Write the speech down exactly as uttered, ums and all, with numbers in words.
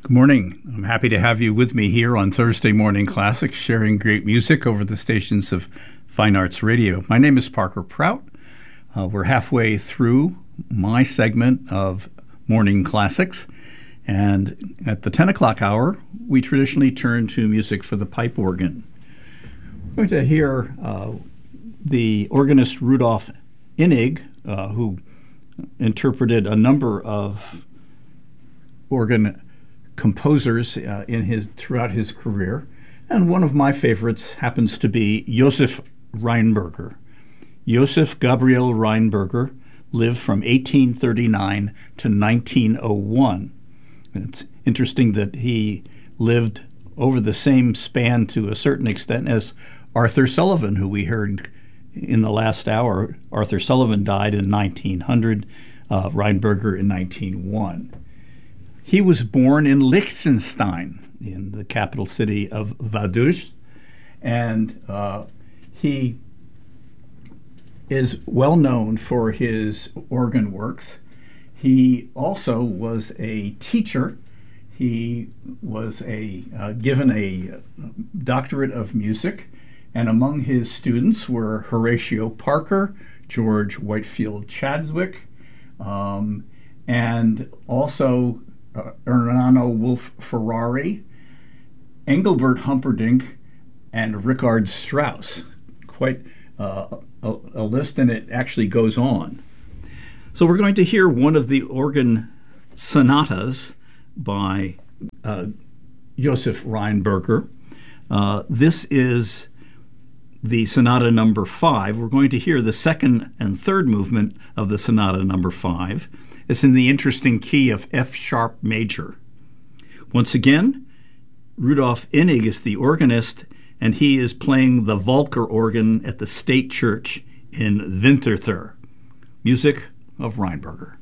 Good morning. I'm happy to have you with me here on Thursday Morning Classics, sharing great music over the stations of Fine Arts Radio. My name is Parker Prout. Uh, we're halfway through my segment of Morning Classics, and at the ten o'clock hour, we traditionally turn to music for the pipe organ. We're going to hear uh, the organist Rudolf Innig, uh, who interpreted a number of organ composers uh, in his throughout his career, and one of my favorites happens to be Josef Rheinberger. Josef Gabriel Rheinberger lived from eighteen thirty-nine to nineteen oh one. It's interesting that he lived over the same span to a certain extent as Arthur Sullivan, who we heard in the last hour. Arthur Sullivan died in nineteen hundred, uh, Rheinberger in nineteen oh one. He was born in Liechtenstein, in the capital city of Vaduz, and uh, he is well known for his organ works. He also was a teacher. He was a uh, given a doctorate of music, and among his students were Horatio Parker, George Whitefield Chadwick, um, and also Uh, Ernano Wolf Ferrari, Engelbert Humperdinck, and Richard Strauss. Quite uh, a, a list, and it actually goes on. So we're going to hear one of the organ sonatas by uh, Josef Rheinberger. Uh, this is the sonata number five. We're going to hear the second and third movement of the sonata number five. It's in the interesting key of F sharp major. Once again, Rudolf Innig is the organist, and he is playing the Volker organ at the State Church in Winterthur. Music of Rheinberger.